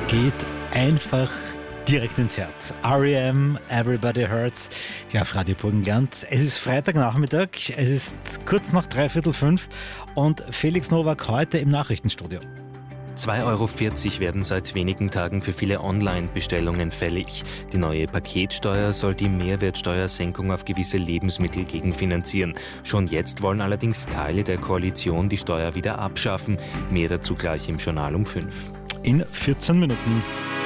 geht einfach direkt ins Herz. R.E.M., Everybody Hurts. Ja, auf Radio Burgenland. Es ist Freitagnachmittag, es ist kurz nach 5:45 und Felix Nowak heute im Nachrichtenstudio. 2,40 € werden seit wenigen Tagen für viele Online-Bestellungen fällig. Die neue Paketsteuer soll die Mehrwertsteuersenkung auf gewisse Lebensmittel gegenfinanzieren. Schon jetzt wollen allerdings Teile der Koalition die Steuer wieder abschaffen. Mehr dazu gleich im Journal um 5. In 14 Minuten.